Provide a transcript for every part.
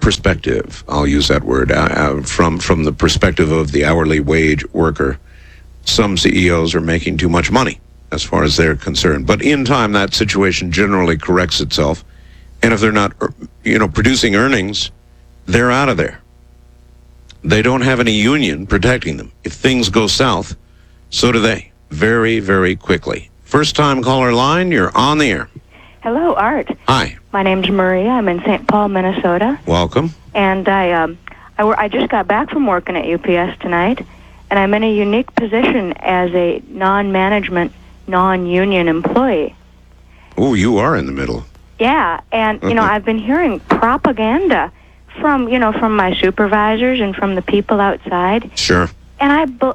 perspective, I'll use that word, from the perspective of the hourly wage worker, some CEOs are making too much money as far as they're concerned. But in time, that situation generally corrects itself. And if they're not, producing earnings, they're out of there. They don't have any union protecting them. If things go south, so do they, very, very quickly. First-time caller line, you're on the air. Hello, Art. Hi. My name's Maria. I'm in St. Paul, Minnesota. Welcome. And I just got back from working at UPS tonight, and I'm in a unique position as a non-management, non-union employee. Oh, you are in the middle. Yeah, and, I've been hearing propaganda from my supervisors and from the people outside. Sure. And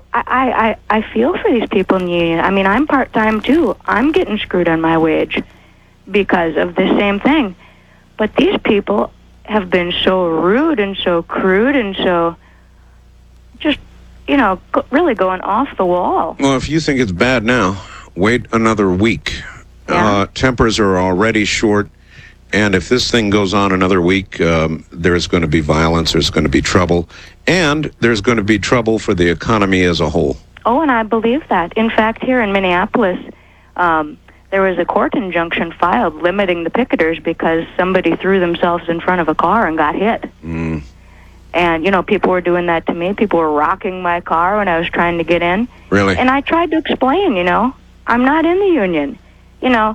I feel for these people in the union. I mean, I'm part-time, too. I'm getting screwed on my wage because of this same thing. But these people have been so rude and so crude and so just, really going off the wall. Well, if you think it's bad now, wait another week. Yeah. Tempers are already short, and if this thing goes on another week, there's going to be violence, there's going to be trouble, and there's going to be trouble for the economy as a whole. Oh, and I believe that. In fact, here in Minneapolis, there was a court injunction filed limiting the picketers because somebody threw themselves in front of a car and got hit. Mm. And, people were doing that to me. People were rocking my car when I was trying to get in. Really? And I tried to explain, I'm not in the union. I'm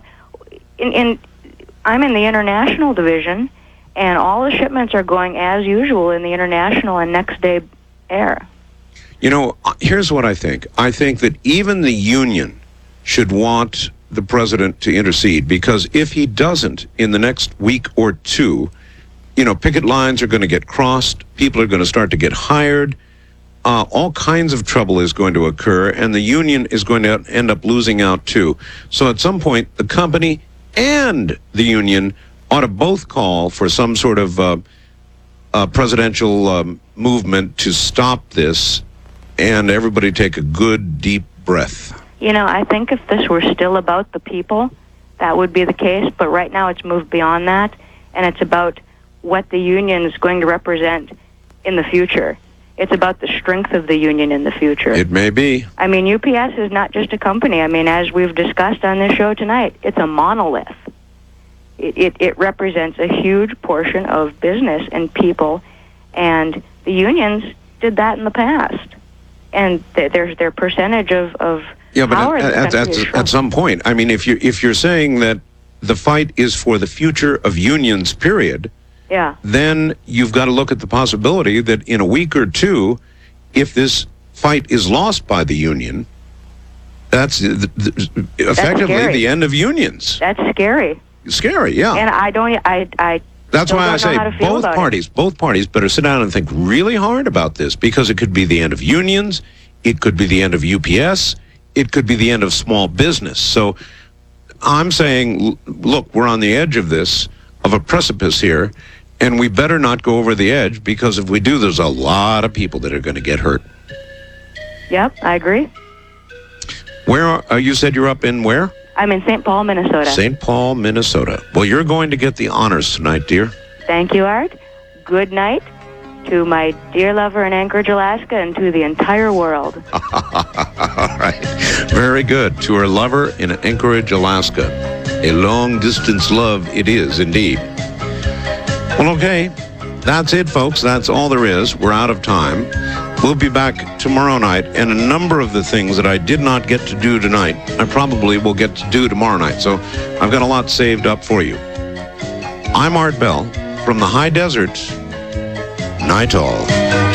in the international division, and all the shipments are going as usual in the international and next day air. Here's what I think. I think that even the union should want the president to intercede, because if he doesn't in the next week or two, picket lines are going to get crossed, people are going to start to get hired, all kinds of trouble is going to occur, and the union is going to end up losing out too. So at some point, the company and the union ought to both call for some sort of presidential movement to stop this, and everybody take a good, deep breath. I think if this were still about the people, that would be the case, but right now it's moved beyond that, and it's about what the union is going to represent in the future. It's about the strength of the union in the future. It may be. I mean, UPS is not just a company. I mean, as we've discussed on this show tonight, it's a monolith. It represents a huge portion of business and people, and the unions did that in the past. And their percentage of power at some point, I mean, if you're saying that the fight is for the future of unions, period, yeah, then you've got to look at the possibility that in a week or two, if this fight is lost by the union, that's effectively the end of unions. That's scary. Scary, yeah. And I that's why I say both parties better sit down and think really hard about this, because it could be the end of unions, it could be the end of UPS, it could be the end of small business. So I'm saying, look, we're on the edge of a precipice here, and we better not go over the edge, because if we do, there's a lot of people that are going to get hurt. Yep, I agree. Where you said you're up in where? I'm in St. Paul, Minnesota. St. Paul, Minnesota. Well, you're going to get the honors tonight, dear. Thank you, Art. Good night to my dear lover in Anchorage, Alaska, and to the entire world. All right. Very good. To her lover in Anchorage, Alaska. A long-distance love it is, indeed. Well, okay. That's it, folks. That's all there is. We're out of time. We'll be back tomorrow night, and a number of the things that I did not get to do tonight, I probably will get to do tomorrow night. So I've got a lot saved up for you. I'm Art Bell from the High Desert. Night all.